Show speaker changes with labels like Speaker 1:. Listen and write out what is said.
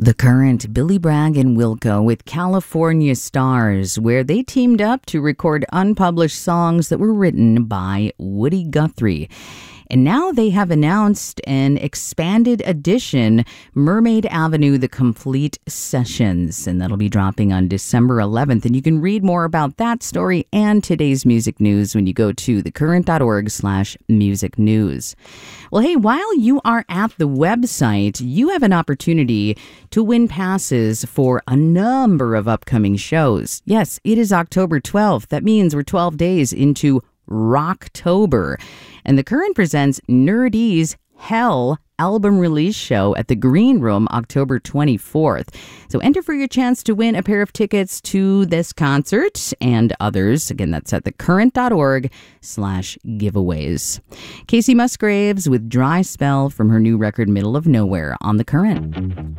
Speaker 1: The Current, Billy Bragg and Wilco with California Stars, where they teamed up to record unpublished songs that were written by Woody Guthrie. And now they have announced an expanded edition, Mermaid Avenue, The Complete Sessions. And that'll be dropping on December 11th. And you can read more about that story and today's music news when you go to thecurrent.org/music news. Well, hey, while you are at the website, you have an opportunity to win passes for a number of upcoming shows. Yes, it is October 12th. That means we're 12 days into Rocktober. And The Current presents Nerdy's Hell album release show at the Green Room October 24th. So enter for your chance to win a pair of tickets to this concert and others. Again, that's at thecurrent.org/giveaways. Casey Musgraves with Dry Spell from her new record Middle of Nowhere on The Current.